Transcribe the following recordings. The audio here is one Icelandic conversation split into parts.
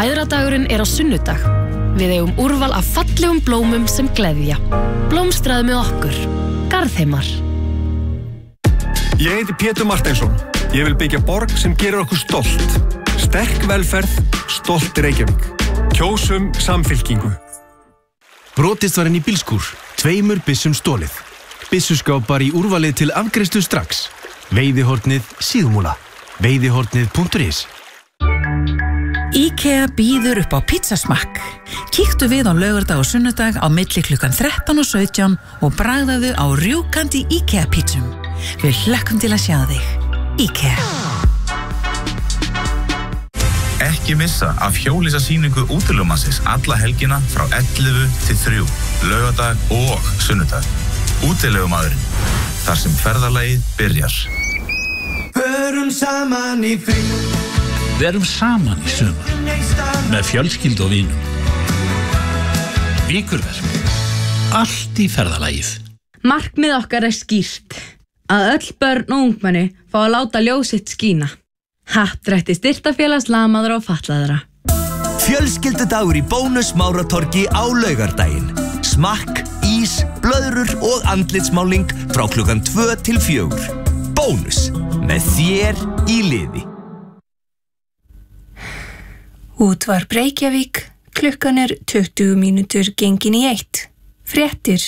Mæðradagurinn á sunnudag. Við eigum úrval af fallegum blómum sem gleðja. Blómstraðu með okkur. Garðheimar. Ég heiti Pétur Marteinsson. Ég vil byggja borg sem gerir okkur stolt. Sterk velferð, stolt Reykjavík. Kjósum Samfylkingu. Brotist var inn í bílskúr. 2 byssum stolið. Byssuskápar í úrvalið til afgreiðslu strax. Veiðihornið Síðumúla. Veiðihornið.is. IKEA býður upp á pizzasmakk. Kíktu við á laugardag og sunnudag á milli klukkan 13 og 17 og bragðaðu á rjúkandi IKEA pizzum. Við hlökkum til að sjá þig. IKEA. Ekki missa af hjólísasýningu Útilegumannsins alla helgina frá 11 til 3, laugardag og sunnudag. Útilegumaðurinn, þar sem ferðalagið byrjar. Förum saman í frí. Verum saman í sumar, með fjölskyldu og vinum. Vikurverk, allt í ferðalagið. Markmið okkar skýrt, að öll börn og ungmenni fá að láta ljós sitt skína. Happdrætti styrktafélags lamaðra og fatlaðra. Fjölskyldudagur í Bónus Máratorgi á laugardaginn. Smakk, ís, blöðrur og andlitsmáling frá klukkan 2 til 4. Bónus, með þér í liði. Útvarp Reykjavík, klukkan 20 mínútur gengin í 1. Fréttir.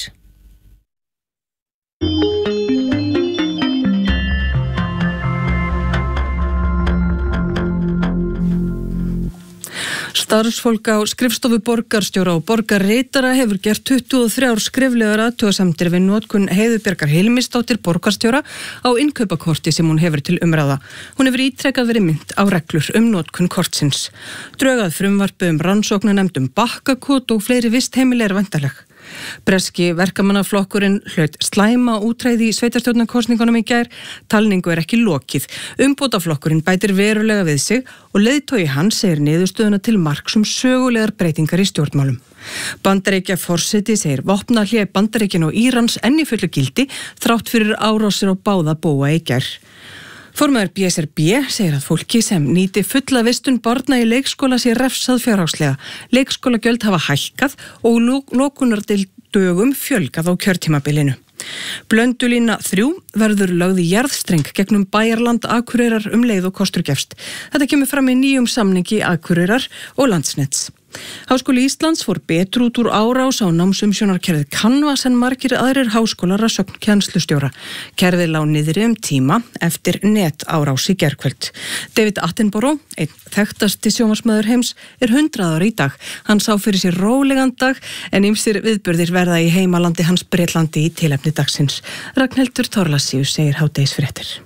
Starfsfólk á skrifstofu borgarstjóra og borgarritara hefur gert 23 skriflegar athugasemdir við notkun Heiðu Bjargar Hilmisdóttir borgarstjóra á innkaupakorti sem hún hefur til umræða. Hún hefur ítrekað verið minnt á reglur notkun kortsins. Drög að frumvarpi rannsóknarnefnd Bakkakot og fleiri vistheimili væntanleg. Breski verkamannaflokkurinn hlaut slæma útreið í sveitarstjórnarkosningunum í gær. Talningu ekki lokið. Umbótaflokkurinn bætir verulega við sig og leiðtogi hans segir niðurstöðuna til marks sögulegar breytingar í stjórnmálum. Bandaríkjaforseti segir vopnahlé Bandaríkjanna og Írans enn í fullu gildi þrátt fyrir árásir á báða bóa í gær. Formaður BSRB segir að fólki sem nýti fulla vistun barna í leikskóla sé refsað fjárhagslega. Leikskólagjöld hafa hækkað og lokunardildögum fjölgað á kjörtímabilinu. Blöndulína 3 verður lögð í jarðstreng gegnum Bæjarland Akureyrar leið og kostur gefst. Þetta kemur fram í nýjum samningi Akureyrar og Landsnets. Háskóli Íslands fór betur út úr árás á námsumsjónarkerfið Canvas en margir aðrir háskólar að sögn kennslustjóra. Kerfið lá niðri tíma eftir netárás í gærkvöld. David Attenborough, einn þekktasti sjónvarpsmaður heims, 100 ára í dag. Hann sá fyrir sér rólegan dag en ýmsir viðburðir verða í heimalandi hans Bretlandi í tilefni dagsins. Ragnhildur Thorlacius segir hádegisfréttir.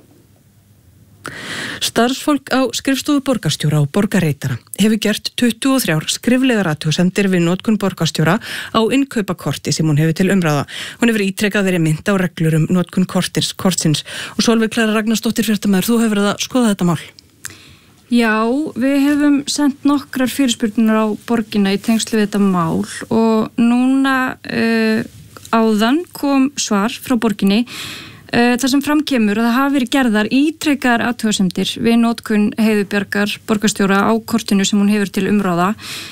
Starfsfólk á skrifstofu borgarstjóra og borgarritara hefur gert 23 skriflegar athugasemdir við notkun borgarstjóra á innkaupakorti sem hún hefur til umræða. Hún hefur ítrekað verið minnt á reglur notkun kortsins og Sólveig Klara Ragnarsdóttir fréttamaður, þú hefur að skoða þetta mál. Já, við hefum sendt nokkrar fyrirspurnir á borgina í tengslu við þetta mál og núna áðan kom svar frá borginni þar sem framkemur að það hafi verið gerðar ítrekkaðar athugasemdir við notkun Heiðu Bjargar borgarstjóra á kortinu sem hún hefur til umráða.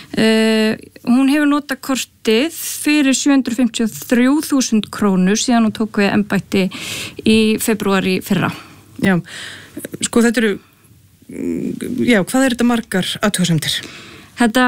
Hún hefur notað kortið fyrir 753.000 krónur síðan hún tók við embætti í febrúar í fyrra. Já, sko þetta eru, hvað þetta margar athugasemdir? Þetta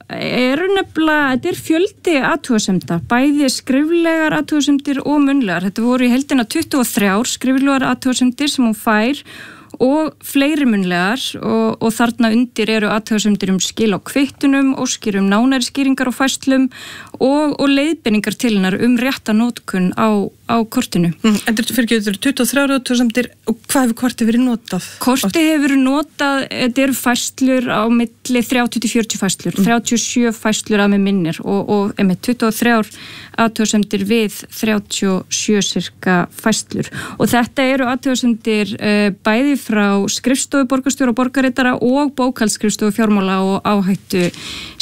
þetta fjöldi athugasemda, bæði skriflegar athugasemdir og munnlegar. Þetta voru í heildina 23 skriflegar athugasemdir sem hún fær og fleiri munnlegar og þarna undir eru athugasemdir skil á kvittunum, óskir nánari skýringar og færslum og leiðbeiningar til hennar rétta notkun á kortinu. En þetta eru 23 athugasemdir og hvað hefur kortið verið notað? Kortið hefur verið notað, þetta eru færslur á milli 30-40 færslur, 37 færslur að með minnir og 23 athugasemdir við 37 cirka færslur og þetta eru athugasemdir bæði frá skrifstofu borgarstjóra og borgarritara og bókhaldsskrifstofu fjármála og áhættu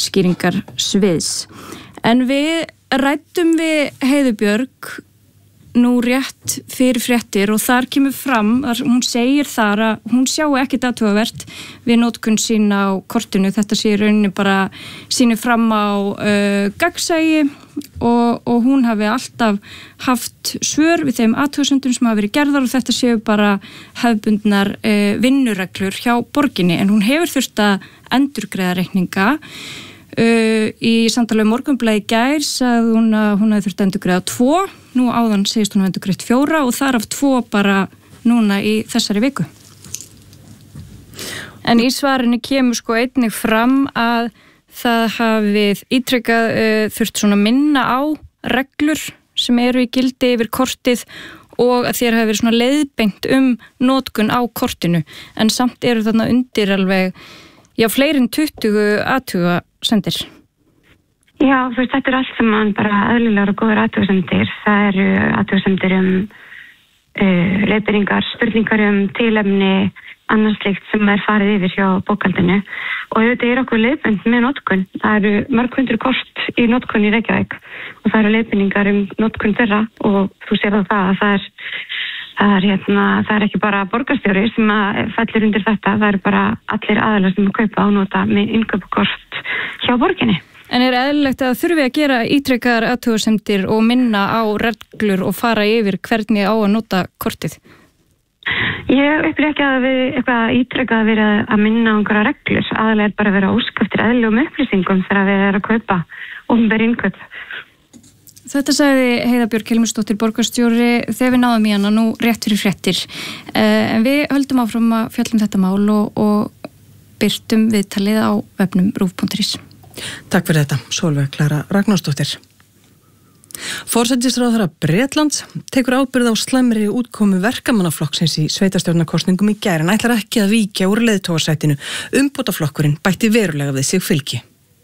skýringar sviðs. En við ræddum við Heiðu Björg nú rétt fyrir fréttir og þar kemur fram, hún segir þar að hún sjái ekkert athugavert við notkun sín á kortinu, þetta sé rauninni bara sýnir fram á gagnsæi og hún hafi alltaf haft svör við þeim athugasemdum sem hafa verið gerðar og þetta séu bara hefðbundnar vinnureglur hjá borginni, en hún hefur þurft að endurgreiða reikninga. Í samtali Morgunblaðið í gær sagði hún að hún hefði þurft að endurgreiða 2, nú áðan segist hún að endurgreitt 4 og þar af 2 bara núna í þessari viku. En í svarinu kemur sko einnig fram að það hafið ítrekkað þurft svona minna á reglur sem eru í gildi yfir kortið og að þér hafi verið svona leiðbeint notkun á kortinu, en samt eru þarna undir alveg, fleiri en 20 athugasemdir. Já, þetta er allt saman bara eðlilegar og góðar athugasemdir. Það eru athugasemdir leiðbeiningar, spurningar tilefni, annars slíkt sem farið yfir hjá bókhaldinu og þetta er okkur leiðbeind með notkun. Það eru mörg hundruð kort í notkun í Reykjavík og það eru leiðbeiningar notkun þeirra og þú sér að það er ekki bara borgarstjóri sem fellur undir þetta, það eru bara allir aðilar sem kaupa og nota með innkaupakort hjá borginni. En er eðlilegt að þurfi að gera ítrekkaðar athugasemdir og minna á reglur og fara yfir hvernig á að nota kortið? Ég upplýði ekki að við eitthvað ítrekkað verið að minna á einhverja reglur, aðalega er bara að vera ósk eftir eðlilegum upplýsingum þegar við erum að kaupa opinber innkaup. Þetta sagði Heiða Björk Hilmarsdóttir borgarstjóri þegar við náðum í hana nú rétt fyrir fréttir. En við höldum áfram að fjalla þetta mál og birtum viðtalið á vefnum rúv.is. Takk fyrir þetta, Sólveig Klara Ragnarsdóttir. Forsætisráðherra Bretlands tekur ábyrgð á slæmri útkomu verkamannaflokksins í sveitarstjórnarkosningum í gær en ætlar ekki að víkja úr leiðtogasætinu. Umbótaflokkurinn bætti verulega við sig fylgi.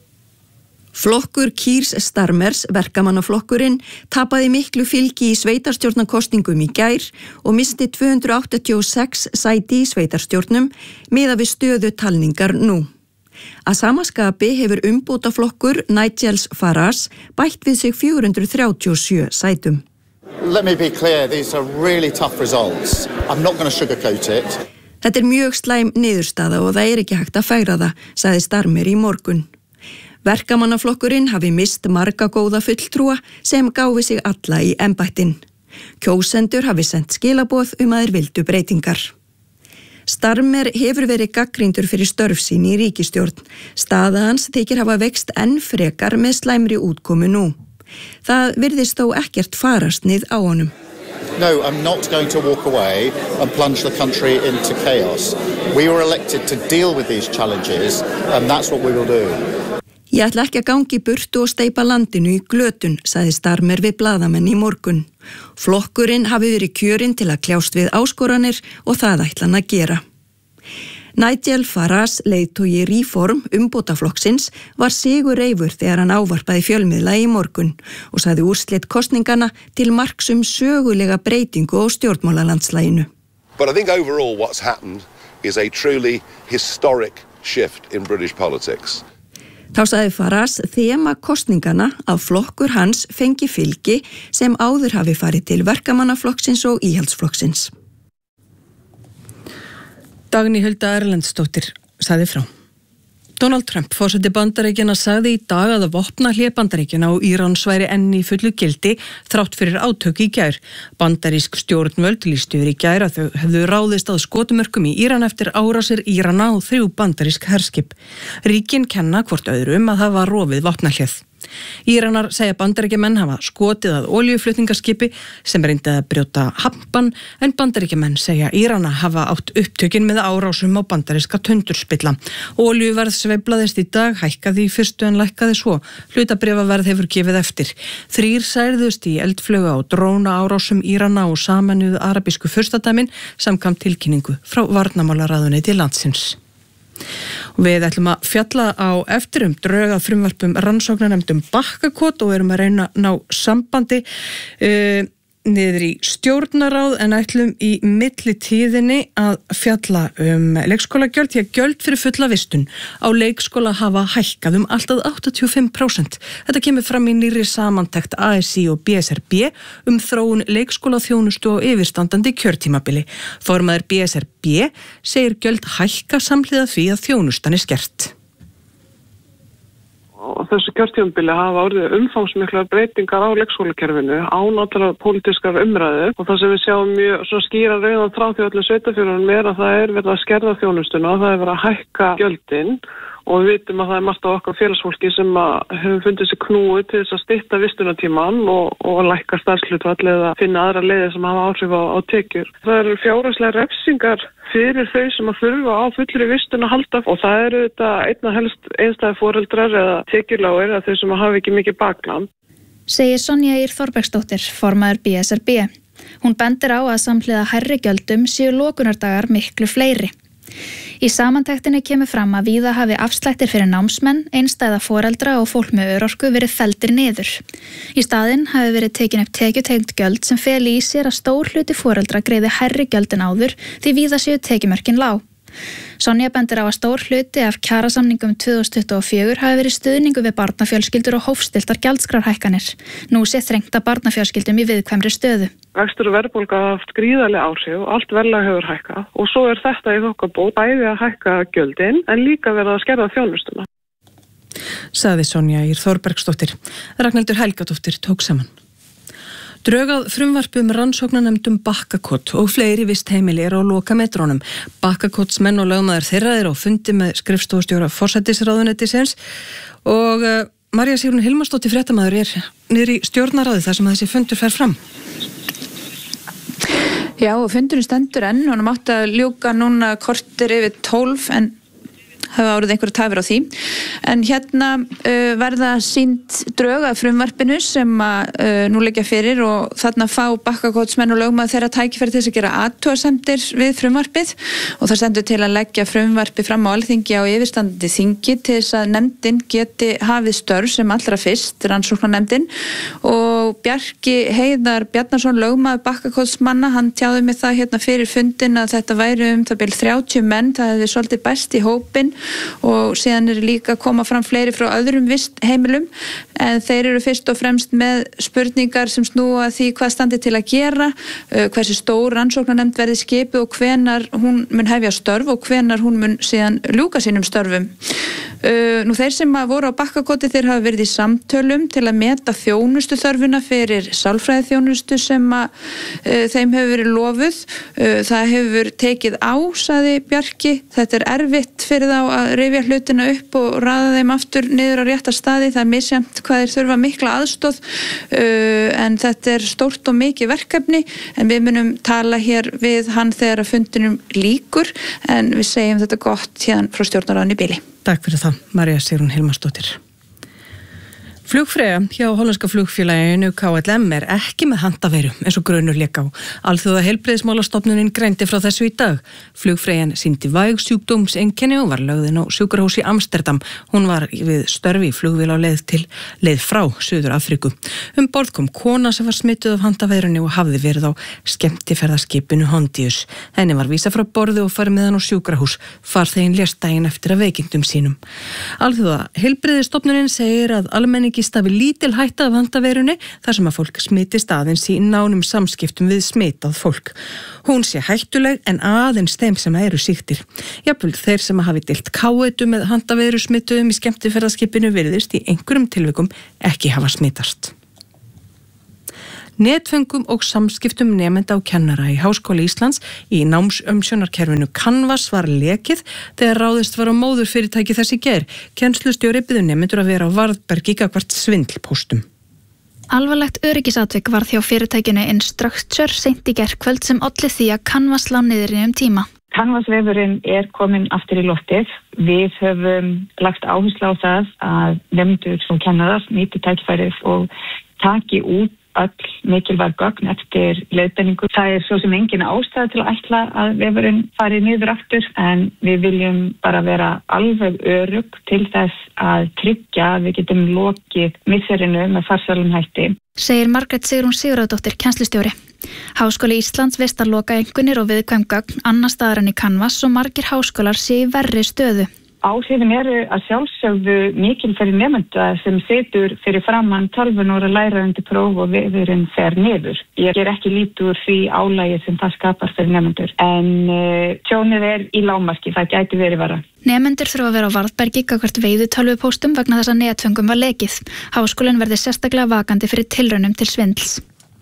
Flokkur Keir Starmers, verkamannaflokkurinn, tapaði miklu fylgi í sveitarstjórnarkosningum í gær og misti 286 sæti í sveitarstjórnum miðað við stöðu talningar nú. Að sama skapi hefur umbótaflokkur Nigel Farage bætt við sig 437 sætum. Let me be clear, these are really tough results. I'm not going to sugarcoat it. Þetta er mjög slæm niðurstaða og það er ekki hægt að fegra það, sagði Starmer í morgun. Verkamannaflokkurinn hafi mist marga góða fulltrúa sem gáfi sig alla í embættin. Kjósendur hafi sendt skilaboð að þeir vildu breytingar. Starmer hefur verið gagnrýndur fyrir störf sín í ríkisstjórn. Staða hans þykir hafa veikst enn frekar með slæmri útkomu nú. Það virðist þó ekkert farasnið á honum. No, I'm not going to walk away and plunge the country into chaos. We were elected to deal with these challenges and that's what we will do. Ég ætla ekki að gangi í burtu og steypa landinu í glötun, sagði Starmer við blaðamenn í morgun. Flokkurinn hafi verið kjörinn til að kljást við áskoranir og það ætla hann að gera. Nigel Farage, leiðtogi Reform umbótaflokksins, var sigurreifur þegar hann ávarpaði fjölmiðla í morgun og sagði úrslit kosningana til marks sögulega breytingu á stjórnmálalandslæginu. But I think overall what's happened is a truly historic shift in British politics. Þá sagði Farage þema kosningana að flokkur hans fengi fylgi sem áður hafi farið til verkamannaflokksins og íhaldsflokksins. Dagný Hulda Erlendsdóttir sagði frá. Donald Trump, forseti Bandaríkjanna, sagði í dag að vopnahlé Bandaríkjanna og Írans væri enn í fullu gildi þrátt fyrir átök í gær. Bandarísk stjórnvöld lýstu yfir í gær að þau hefðu ráðist að skotumörkum í Íran eftir árásir Írana og 3 bandarísk herskip. Ríkin kenna hvort öðru að hafa rofið vopnahléð. Íranar segja Bandaríkjamenn hafa skotið að olíuflutningaskipi sem reyndi að brjóta hampan, en Bandaríkjamenn segja Írana hafa átt upptökin með árásum á bandaríska tundurspilla. Olíuverð sveiflaðist í dag, hækkaði í fyrstu en lækkaði svo. Hlutabréfaverð hefur gefið eftir. 3 særðust í eldfluga á dróna árásum Írana og Sameinuðu arabísku furstadæmin samkvæmt tilkynningu frá varnarmálaráðuneyti landsins. Við ætlum að fjalla á eftir drög að frumvarpum rannsóknarnefnd Bakkakot og erum að reyna að ná sambandi niður í stjórnaráð en ætlum í millitíðinni að fjalla leikskólagjöld því að gjöld fyrir fulla vistun á leikskóla hafa hækkað allt að 85%. Þetta kemur fram í nýrri samantekt ASÍ og BSRB þróun leikskólaþjónustu á yfirstandandi kjörtímabili. Formaður BSRB segir gjöld hækka samhliða því að þjónustan skert. Og þessu kjörtímabili hafa orðið umfangsmiklar breytingar á leikskólakerfinu án allra pólitískar umræðu og það sem við sjáum mjög svo skýra rauðan frá því öllum sveitarfélögunum að það verið að skerða þjónustuna og það verið að hækka gjöldin og við vitum að það margt á okkar félagsfólki sem hefur fundið sér knúið til þess að stytta vistunartímann og lækka starfshlutfall eða finna aðra leiðir sem hafa áhrif á tekjur. Það eru fjárhagslegar refsingar fyrir þau sem að þurfa á fullri vistun að halda og það eru þetta einna helst einstæði foreldrar eða tekjulágir eða þau sem hafa ekki mikið bakland. Segir Sonja Ýr Þorbergsdóttir, formaður BSRB. Hún bendir á að samhliða hærri gjöldum séu lokunardagar miklu fleiri. Í samantektinni kemur fram að víða hafi afslættir fyrir námsmenn, einstæða foreldra og fólk með örorku verið felldir niður. Í staðinn hafi verið tekin upp tekjutengd gjöld sem feli í sér að stór hluti foreldra greiði hærri gjöld en áður því víða séu tekjumörkin lág. Sonja bendir á að stór hluti af kjarasamningum 2024 hafi verið stuðningu við barnafjölskyldur og hófstilltar gjaldskrárhækkanir. Nú sé þrengta barnafjölskyldum í viðkvæmri stöðu. Vextur og verðbólga hafa haft gríðarleg áhrif og allt verðlag hefur hækkað og svo þetta í þokkabót bæði að hækka gjöldin en líka verið að skerða þjónustuna. Sagði Sonja Ýr Þorbergsdóttir. Ragnhildur Helgadóttir tók saman. Drögað frumvarpum rannsóknarnefndum Bakkakot og fleiri vistheimili á lokametrónum. Bakkakotsmenn og lögmaður þeirra á fundi með skrifstofustjóra forsætisráðuneytisins og María Sigrún Hilmarsdóttir fréttamaður niður í stjórnarráði þar sem þessi fundur fer fram. Já, og fundurinn stendur enn, honum átti að ljúka núna korter yfir 12 en hafa árið einhverja tafir á því. En hérna verða sýnd drög af frumvarpinu sem nú liggja fyrir og þarna fá Bakkakotsmenn og lögmaður þeirra tækifæri til þess að gera athugasemdir við frumvarpið og það stendur til að leggja frumvarpi fram á Alþingi á yfirstandandi þingi til þess að nefndin geti hafið störf sem allra fyrst, rannsóknarnefndin og Bjarki Heiðar Bjarnason lögmaður Bakkakotsmanna, hann tjáði mig það hérna fyrir fundin að þetta væri það bil 30 menn, það hefði svolítið bæst í hópin og síðan líka að koma fram fleiri frá öðrum vistheimilum en þeir eru fyrst og fremst með spurningar sem snúa því hvað standi til að gera, hversu stór rannsóknarnefnd verði skipuð og hvenar hún mun hefja störf og hvenar hún mun síðan ljúka sínum störfum. Nú þeir sem voru á Bakkakoti þeir hafa verið í samtölum til að meta þjónustu þörfuna fyrir sálfræði þjónustu sem þeim hefur verið lofuð. Það hefur tekið á, sagði Bjarki, þetta erfitt fyrir þá að rifja hlutina upp og raða þeim aftur niður á rétta staði, það misjafnt hvað þeir þurfa mikla aðstoð en þetta stórt og mikið verkefni en við munum tala hér við hann þegar að fundinum lýkur en við segjum þetta gott hérna frá stjórnarráðinu í bili. Takk fyrir það, María Sigrún Hilmarsdóttir. Flugfreyja hjá hollenska flugfélaginu KLM ekki með handaveiru eins og grunur lék á. Alþjóða heilbrigðismálastofnunin greindi frá þessu í dag. Flugfreyjan sýndi væg sjúkdómseinkenni og var lögð inn á sjúkrahús í Amsterdam. Hún var við störfi í flugvél á leið frá Suður Afríku. Borð kom kona sem var smituð af handaveirunni og hafði verið á skemmtiferðaskipinu Hondius. Henni var vísað frá borði og farið með hann á sjúkrahús. Farþeginn lést daginn eftir af veikindum sínum. Alþjóða heilbrigðisstofnunin segir að almenningi stafi lítil hætta af handaveirunni þar sem að fólk smitist aðeins í nánum samskiptum við smitað fólk. Hún sé hættuleg en aðeins þeim sem eru sýktir. Jafnvel þeir sem hafi deilt káetu með handaveiru smituðum í skemmtiferðaskipinu virðist í einhverjum tilvikum ekki hafa smitast. Netföngum og samskiptum nemenda og kennara í Háskóla Íslands í námsumsjónarkerfinu Canvas var lekið þegar ráðist var á móðurfyrirtæki þess í gær. Kennslustjóri biður nemendur að vera á varðbergi gagnvart svindlpóstum. Alvarlegt öryggisatvik var hjá fyrirtækinu Instructure seint í gærkvöld sem olli því að Canvas lá niður í tíma. Canvas-vefurinn komin aftur í loftið. Við höfum lagt áherslu á það að nemendur sem kennarar nýti tækifærið og taki út öll mikilvæg gögn eftir leiðbeiningu. Það svo sem engin ástæða til að ætla að vefurinn fari niður aftur en við viljum bara vera alveg örugg til þess að tryggja að við getum lokið misserinu með farsælum hætti. Segir Margrét Sigrún Sigurðardóttir kennslustjóri. Háskóli Íslands vistar loka einkunnir og viðkvæm gögn annars staðar en í Canvas og margir háskólar sé í verri stöðu. Áhrifin eru að sjálfsögðu mikil fyrir nemenda sem situr fyrir framann tölvun og læra undir próf og vefurinn fer niður. Ég ger ekki lítið úr því álagi sem það skapar fyrir nemendur. En tjónið í lágmarki, það gæti verið verra. Nemendur þurfa að vera á varðbergi gagnvart veiðitölvupóstum vegna þess að netföngum var lekið. Háskólinn verði sérstaklega vakandi fyrir tilraunum til svindls.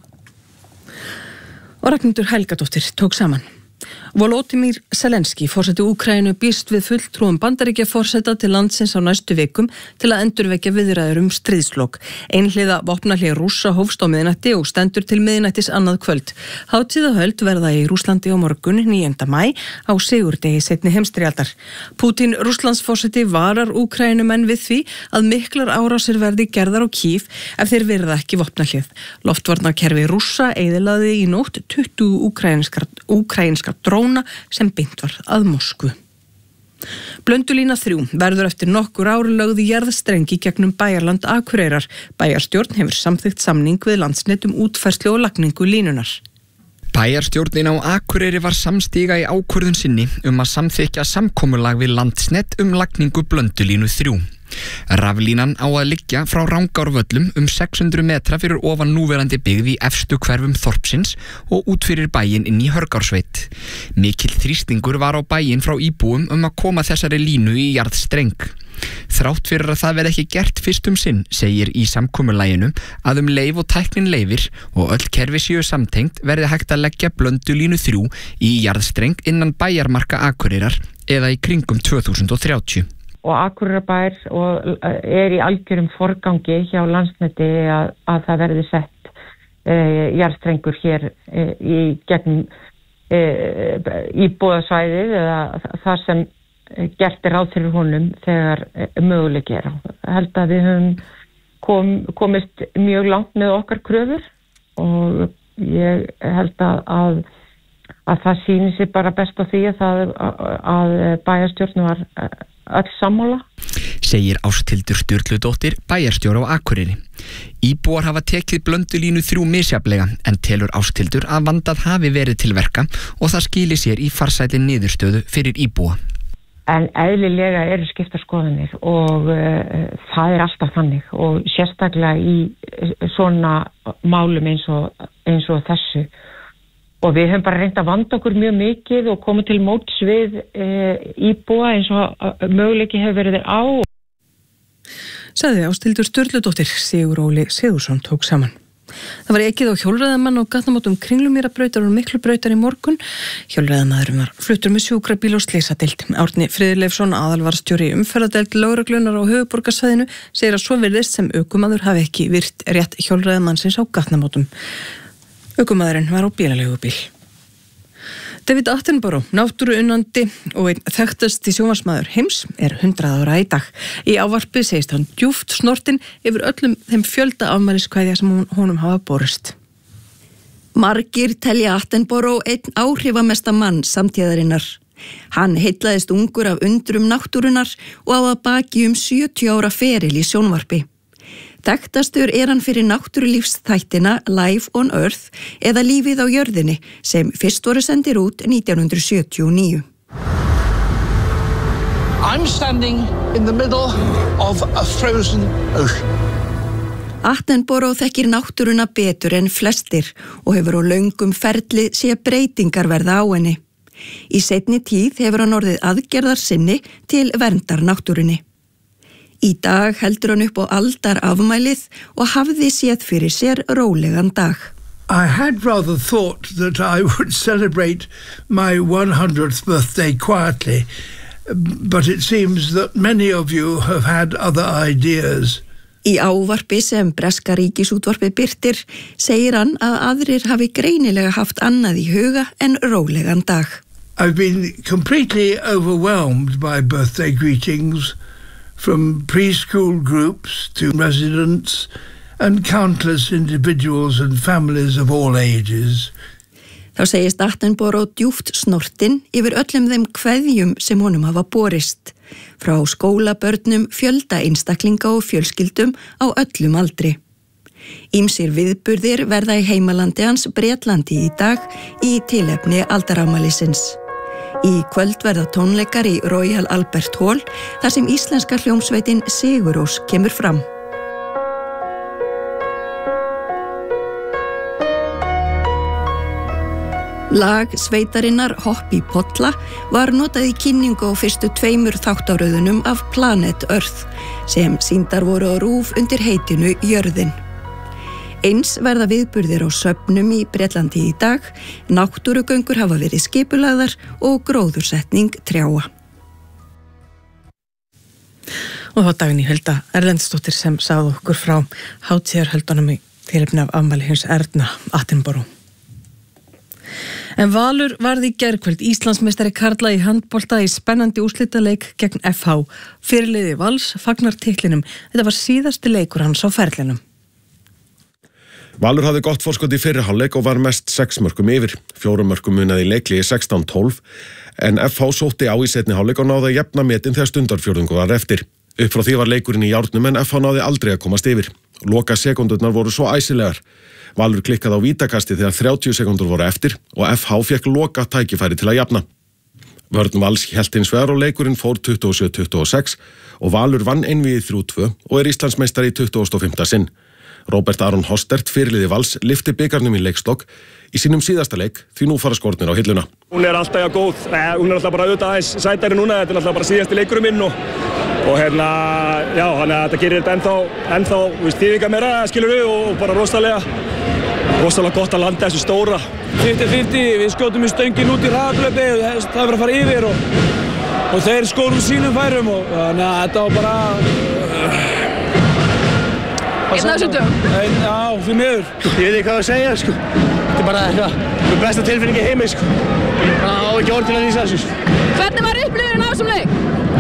Og Ragnhildur Helgadóttir tók saman. Volodymyr Zelenski, forseti Úkraínu, býst við fulltrúum Bandaríkjaforseta til landsins á næstu vikum til að endurvekja viðræður stríðslok. Einhliða vopnahlé Rússa hófst á miðnætti og stendur til miðnættis annað kvöld. Hátíðahöld verða í Rússlandi á morgun 9. maí á sigurdegi seinni heimsstyrjaldar. Putin, Rússlandsforseti, varar Úkraínumenn við því að miklar árásir verði gerðar á Kív ef þeir verða ekki vopnahléð. Loftvarnarkerfi Rússa eyðilagði í nótt 20 úkraínskar dróna sem beint var að Moskvu. Blöndulína 3 verður eftir nokkur ár lögð í jarðstrengi gegnum Bæjarland Akureyrar. Bæjarstjórn hefur samþykkt samning við Landsnet útfærslu og lagningu línunar. Bæjarstjórnin á Akureyri var samstíga í ákvörðun sinni að samþykkja samkomulag við Landsnet lagningu Blöndulínu 3. Raflínan á að liggja frá Rangárvöllum 600 metra fyrir ofan núverandi byggð í efstu hverfum þorpsins og út fyrir bæinn inn í Hörgársveit. Mikill þrýstingur var á bæinn frá íbúum að koma þessari línu í jarðstreng. Þrátt fyrir að það verði ekki gert fyrst sinn, segir í samkomulaginu að leif og tæknin leifir og öll kerfi séu samtengt verði hægt að leggja Blöndulínu 3 í jarðstreng innan bæjarmarka Akureyrar eða í kringum 2030. Og Akureyrarbær í algjörum forgangi hjá Landsneti að það verði sett jarðstrengur hér í gegnum íbúðasvæðið eða það sem gert ráð fyrir honum þegar möguleiki Held að við höfum komist mjög langt með okkar kröfur og ég held að það sýnir sig bara best á því að bæjarstjórn var öll sammála. Segir Ásthildur Sturludóttir, bæjarstjóri á Akureyri. Íbúar hafa tekið Blöndulínu 3 misjafnlega en telur Ásthildur að vandað hafi verið til verka og það skili sér í farsælli niðurstöðu fyrir íbúa. En eðlilega eru skiptar skoðanir og það alltaf þannig og sérstaklega í svona málum eins og þessu. Og við höfum bara reynt að vanda okkur mjög mikið og komið til móts við íbúa eins og möguleiki hefur verið á. Sagði Ásthildur Sturludóttir, Sigur Óli Sigursson tók saman. Það var ekið á hjólreiðamann á gatnamótum Kringlumýrabrautar og Miklubrautar í morgun. Hjólreiðamaðurinn var fluttur með sjúkrabíl og slysadeild. Árni Friðleifsson, aðalvarðstjóri umferðardeild lögreglunar á höfuðborgarsvæðinu, segir að svo virðist sem ökumaður hafi ekki virt rétt hjólreiðamannsins á gatnamótum. Ökumaðurinn var á bílaleigubíl. David Attenborough, náttúruunnandi og einn þekktasti sjónvarpsmaður heims, 100 ára í dag. Í ávarpi segist hann djúpt snortinn yfir öllum þeim fjölda afmæliskvæðja sem honum hafa borist. Margir telja Attenborough einn áhrifamesta mann samtíðarinnar. Hann heillaðist ungur af undrum náttúrunar og á að baki 70 ára feril í sjónvarpi. Þekktastur hann fyrir náttúrulífsþættina Life on Earth eða Lífið á jörðinni sem fyrst voru sendir út 1979. I'm standing in the middle of a frozen ocean. Attenborough þekkir náttúruna betur en flestir og hefur á löngum ferli séð breytingar verða á henni. Í seinni tíð hefur hann orðið aðgerðarsinni til verndar náttúrunni. Í dag heldur hann upp á aldarafmælið og hafði séð fyrir sér rólegan dag. I had rather thought that I would celebrate my 100th birthday quietly, but it seems that many of you have had other ideas. Í ávarpi sem breska ríkisútvarpið birtir segir hann að aðrir hafi greinilega haft annað í huga en rólegan dag. I've been completely overwhelmed by birthday greetings from preschool groups to residents and countless individuals and families of all ages. Þá segist Attenborough djúpt snortinn yfir öllum þeim kveðjum sem honum hafa borist, frá skólabörnum, fjölda einstaklinga og fjölskyldum á öllum aldri. Ýmsir viðburðir verða í heimalandi hans Bretlandi í dag í tilefni aldarafmælisins. Í kvöld verða tónleikar í Royal Albert Hall þar sem íslenska hljómsveitin Sigurós kemur fram. Lag sveitarinnar Hopp í Polla var notað í kynningu á fyrstu 2 þáttaröðunum af Planet Earth sem sýndar voru á RÚV undir heitinu Jörðin. Eins verða viðburðir á söfnum í Bretlandi í dag, náttúrugöngur hafa verið skipulagðar og gróðursetning trjáa. Og þá Dagný Hulda Erlendsdóttir sem sagði okkur frá hátíðarhöldunum í tilefni af afmæli hins Erna Attenborough. En Valur varð í gærkvöld Íslandsmeistari karla í handbolta í spennandi úrslitaleik gegn FH. Fyrirliði Vals fagnar titlinum. Þetta var síðasti leikur hans á ferlinum. Valur hafði gott forskot í fyrri hálfleik og var mest 6 mörkum yfir. 4 mörkum munaði í leikli 16-12, en FH sótti á í seinni hálfleik og náði að jafna metin þegar stundarfjórðungur var eftir. Upp frá því var leikurinn í járnum en FH náði aldrei að komast yfir. Loka sekúndurnar voru svo æsilegar. Valur klikkaði á vítakasti þegar 30 sekúndur voru eftir og FH fekk loka tækifæri til að jafna. Vörn Vals hélt hins vegar og leikurinn fór 27-26 og Valur vann einvígið 3-2 og er Íslandsmeistari í 25. sinn. Robert Aron Hostert, fyrirliði Vals, lyfti bikarnum í leikslokk í sínum síðasta leik því nú fara skornir á hilluna. Hún er alltaf góð, hún er alltaf bara auðvitað aðeins sætari núna, þetta er alltaf bara síðasti leikurinn minn og hérna, já, þannig að þetta gerir þetta ennþá þýðingar meira, skilur við, og bara rosalega gott að landa þessu stóra. 50-50, við skjótum í stöngin út í hraðahlaupi, það er verið að fara yfir og þeir skórum sínum færum og þannig að þetta var bara... Einn af þessum dögum? Já, fyrir miður. Ég veit ekki hvað að segja, sko. Þetta er bara eitthvað besta tilfinning í heimi, sko. Það á ekki orð til að lýsa þessu. Hvernig var upplifunin á þessum leik?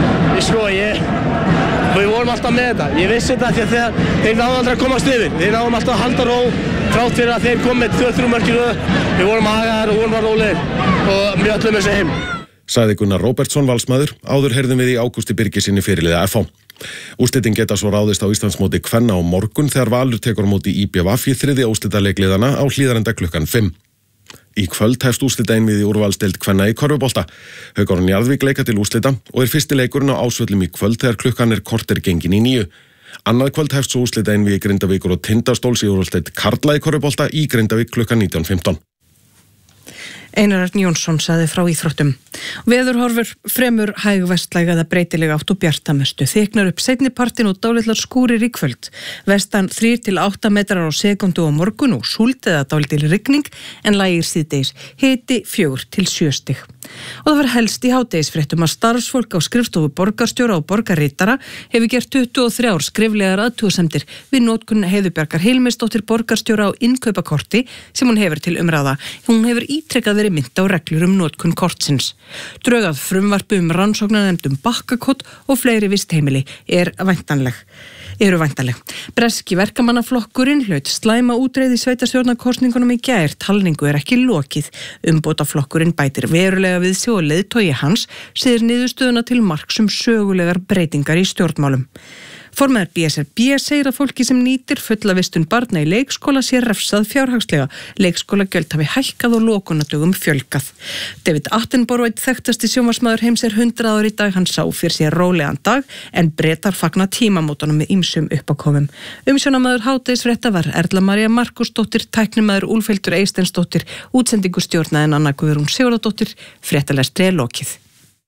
Við vorum alltaf með þetta. Ég vissi þetta því að þeir náðu aldrei að komast yfir. Þeir náðum alltaf að halda ró, þrátt fyrir að þeir kom með 2-3 mörk í röð. Við vorum agaðar og vorum rólegir og við öllum þessu heim. Sagði Gunnar Róbertsson Valsmaður, áður heyrðum við í Ágústi Birgissyni fyrirliða FH. Úrslitin geta svo ráðist á Íslandsmóti kvenna á morgun þegar Valur tekur á móti IBVF í 3. úrslitaleikliðana á Hlíðarenda klukkan 5. Í kvöld hefst úrslitaeinvíð í úrvalsdeild kvenna í körfubolta. Haukar Njarðvík leika til úrslita og er fyrsti leikurinn á Ásvöllum í kvöld þegar klukkan er korter gengin í 9. Annað kvöld hefst svo úrslitaeinvíð í Grindavíkur og Tindastóls í úrvalsdeild karla í körfubolta í Grindavík klukkan 19:15. Einar Örn Jónsson sagði frá íþróttum. Veðurhorfur fremur hæg vestlæg eða breytileg átt og bjartamestu. Þyknar upp seinni partin og dálitlar skúrir í kvöld. Vestan 3-8 metrar á sekundu á morgun og súld eða dálítil rigning en lægir síðdegis. Hiti 4-7 stig. Og það var helst í hádegisfréttum að starfsfólk á skrifstofu borgarstjóra og borgarritara hefur gert 23 skriflegar athugasemdir við notkun Heiðubjargar Hilmisdóttir borgarstjóra á innkaupakorti sem hún hefur til umræða. Hún hefur ítrekkað verið minnt á reglur notkun kortsins. Drög að frumvarpi rannsóknarnefnd Bakkakot og fleiri vistheimili eru væntanleg. Breski verkamannaflokkurinn hlaut slæma útreið í sveitarstjórnarkosningunum í gær. Talningu er ekki lokið. Umbótaflokkurinn bætir verulega við sig og leiðtogi hans segir niðurstöðuna til marks sögulegar breytingar í stjórnmálum. Formaður BSRB segir að fólki sem nýtir fullavistun barna í leikskóla sé refsað fjárhagslega. Leikskólagjöld hafi hækkað og lokunadögum fjölgað. David Attenborough, einn þekktasti sjónvarpsmaður heims, 100 ára í dag. Hann sá fyrir sér rólegan dag en Bretar fagna tímamótunum með ýmsum uppákomum. Umsjónarmaður hádegisfrétta var Erla María Markusdóttir, tæknimaður Úlfhildur Eysteinsdóttir, útsendingu stjórnaði Anna Guðrún Sigurðardóttir. Fréttalestri er lokið.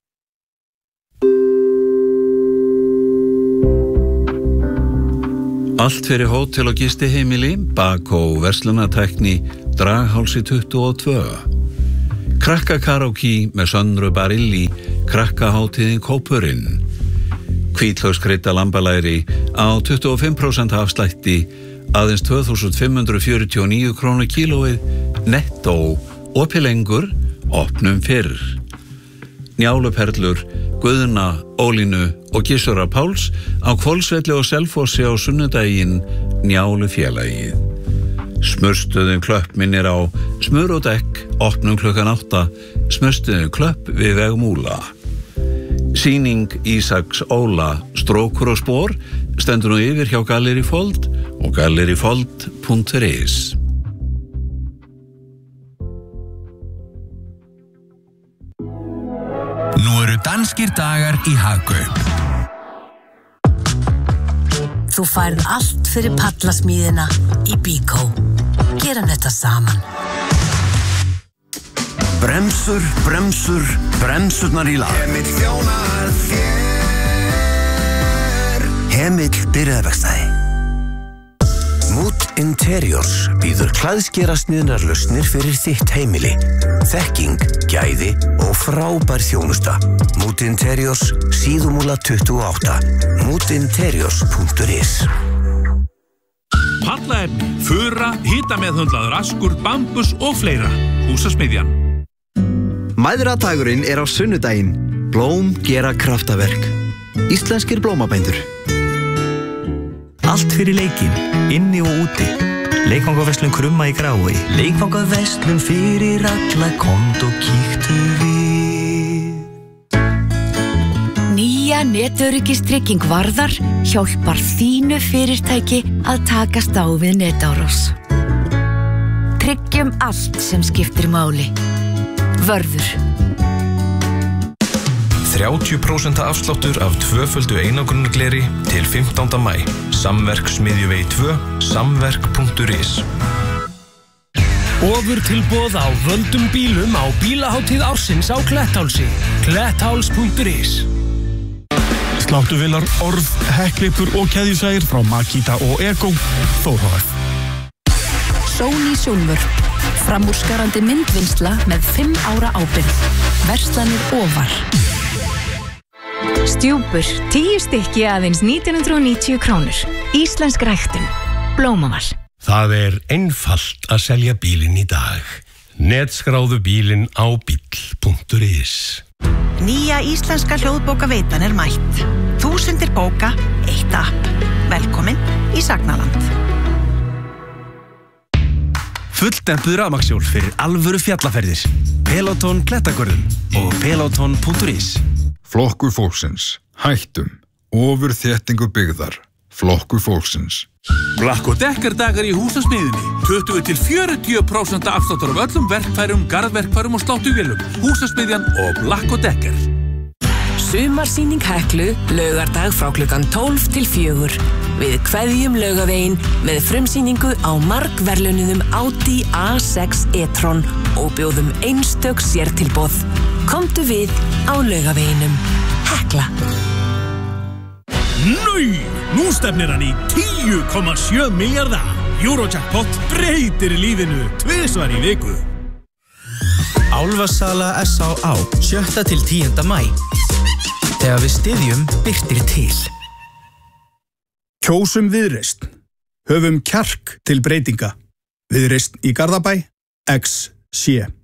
Allt fyrir hótel og gistiheimili, bak- og verslunartækni, Draghálsi 22. Krakkakaróki með Söndru Barilli, krakkaháttíðin Kópurinn. Hvítlaugskrydda lambalæri á 25% afslætti, aðeins 2.549 krónur kílóið, nettó, opið lengur, opnum fyrr. Njáluperlur Guðna, Ólínu og Gissura Páls á Hvolsvelli og Selfossi á sunnudaginn Njálu félagið. Smurstuðin Klöpp minnir á smur og dekk, opnum klukkan 8, Smurstuðin Klöpp við veg Múla. Sýning Ísaks Óla, Strókur og spór, stendur nú yfir hjá Gallerí Fold og gallerifold.is. Nú eru danskir dagar í Hagkaup. Þú færð allt fyrir pallasmíðina í Bíkó. Gerum þetta saman. Bremsur, bremsur, bremsurnar í lag. Hemill þjónar þér. Hemill byrjaðverkstæði. Mood Interiors býður klæðskerasniðnar lausnir fyrir þitt heimili. Þekking, gæði og frábær þjónusta. Mood Interiors, Síðumúla 28. moodinteriors.is. Pallaefni, fura, hitameðhöndlaður askur, bambus og fleira. Húsasmiðjan. Mæðradagurinn á sunnudaginn. Blóm gera kraftaverk. Íslenskir blómabændur. Allt fyrir leikinn, inni og úti. Leikvangaverslun Krumma í Grái. Leikvangaverslun fyrir alla, komdu og kíktu við. Nýja netöryggistrygging Varðar hjálpar þínu fyrirtæki að takast á við netárás. Tryggjum allt sem skiptir máli. Vörður. 30% afsláttur af tvöföldu einangrunargleri til 15. maí. Samverksmiðjuvegi 2, samverk.is. Ofurtilboð á völdum bílum á bílahátíð ársins á Kletthálsi. Klettháls.is. Sláttuvélar, Orð, Hekklipur og keðjusægir frá Makita og Ego, Þórhf. Sony Sjónvörp. Framúrskarandi myndvinnsla með 5 ára ábyrgð. Verslanir ofar. Stjúpur, 10 stykki aðeins 1990 krónur. Íslensk ræktun. Blómaval. Það einfalt að selja bílinn í dag. Netskráðu bílinn á bíll.is. Nýja íslenska hljóðbókaveitan mætt. Þúsundir bóka, 1 app. Velkomin í Sagnaland. Fulldempuð rafmagnshjól fyrir alvöru fjallaferðir. Peloton Klettagörðum og peloton.is. Flokkur fólksins. Hættum. Ofurþéttingu byggðar. Flokkur fólksins. Black & Decker dagar í húsasmiðjunni. 20–40% afsláttur af öllum verkfærum, garðverkfærum og sláttuvélum. Húsasmiðjan og Black & Decker. Sumarsýning Heklu, laugardag frá klukkan 12 til 4. Við kveðjum Laugaveginn með frumsýningu á margverðlaunuðum Audi A6 e-tron og bjóðum einstök sértilboð. Komdu við á Laugaveginum. Hekla. Nú stefnir hann í 10,7 milljarða. Eurojackpot breytir lífinu 2 svar í viku. Álfasala S.A.A. 7. til 10. maí. Þegar við styðjum birtir til. Kjósum Viðreisn. Höfum kjark til breytinga. Viðreisn í Garðabæ. XC.